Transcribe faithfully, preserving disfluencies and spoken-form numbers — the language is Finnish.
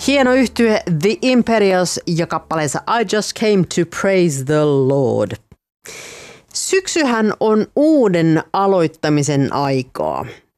Hieno yhtye The Imperials ja kappaleensa I Just Came to Praise the Lord. Syksyhän on uuden aloittamisen aikaa.